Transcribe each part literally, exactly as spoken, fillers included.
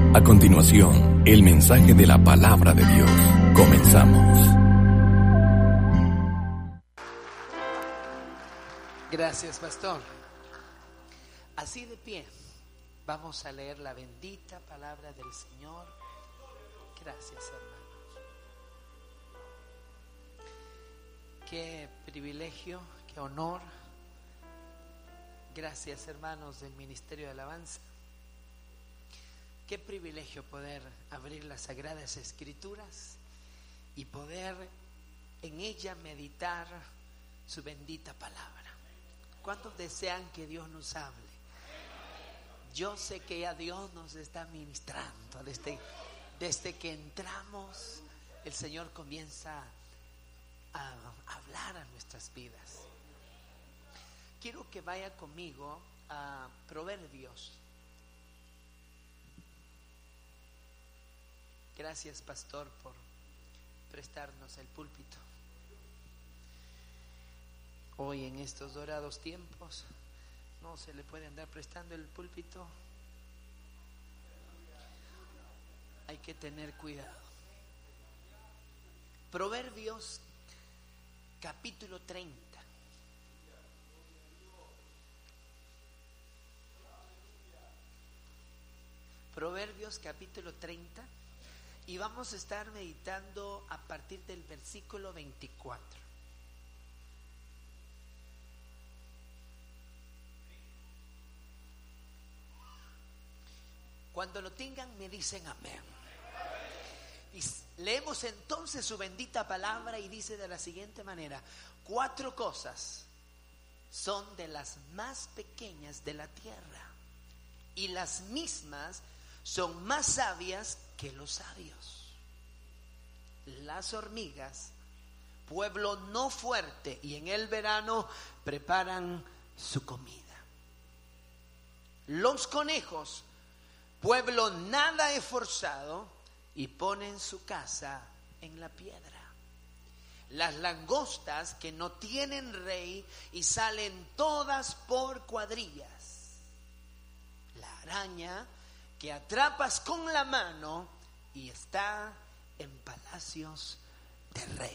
A continuación, el mensaje de la palabra de Dios. Comenzamos. Gracias, pastor. Así de pie, vamos a leer la bendita palabra del Señor. Gracias, hermanos. Qué privilegio, qué honor. Gracias, hermanos del Ministerio de Alabanza. Qué privilegio poder abrir las Sagradas Escrituras y poder en ella meditar su bendita palabra. ¿Cuántos desean que Dios nos hable? Yo sé que ya Dios nos está ministrando. Desde, desde que entramos, el Señor comienza a hablar a nuestras vidas. Quiero que vaya conmigo a Proverbios. Gracias, pastor, por prestarnos el púlpito. Hoy en estos dorados tiempos no se le puede andar prestando el púlpito. Hay que tener cuidado. Proverbios capítulo treinta. Proverbios capítulo treinta. Y vamos a estar meditando a partir del versículo veinticuatro. Cuando lo tengan me dicen amén. Y leemos entonces su bendita palabra y dice de la siguiente manera: cuatro cosas son de las más pequeñas de la tierra, y las mismas son más sabias que los sabios. Las hormigas, pueblo no fuerte, y en el verano preparan su comida. Los conejos, pueblo nada esforzado, y ponen su casa en la piedra. Las langostas, que no tienen rey, y salen todas por cuadrillas. La araña, que atrapas con la mano, y está en palacios de rey.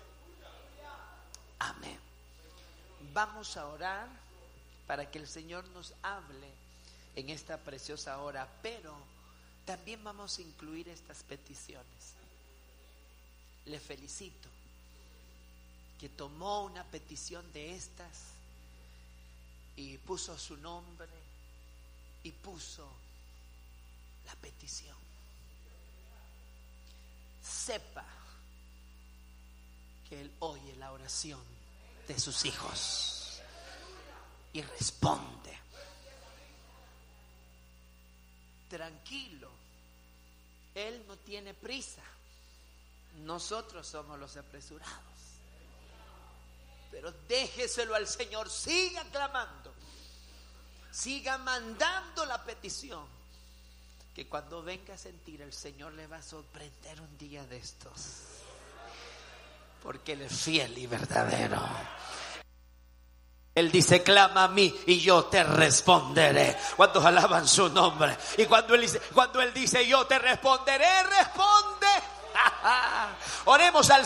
Amén. Vamos a orar para que el Señor nos hable en esta preciosa hora, pero también vamos a incluir estas peticiones. Le felicito que tomó una petición de estas y puso su nombre y puso la petición. Sepa que Él oye la oración de sus hijos y responde. Tranquilo, Él no tiene prisa. Nosotros somos los apresurados. Pero déjeselo al Señor, siga clamando, siga mandando la petición, que cuando venga a sentir, el Señor le va a sorprender un día de estos, porque Él es fiel y verdadero. Él dice: clama a mí y yo te responderé. ¿Cuántos alaban su nombre? Y cuando Él dice, cuando Él dice yo te responderé, responde. Oremos al